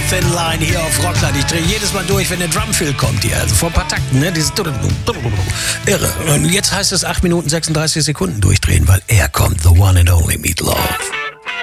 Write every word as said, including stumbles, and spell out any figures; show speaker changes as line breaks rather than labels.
Thin Line hier auf Rockland. Ich drehe jedes Mal durch, wenn der Drumfill kommt hier. Also vor ein paar Takten, ne? Dieses irre. Und jetzt heißt es acht Minuten sechsunddreißig Sekunden durchdrehen, weil er kommt. The one and only Meat Loaf.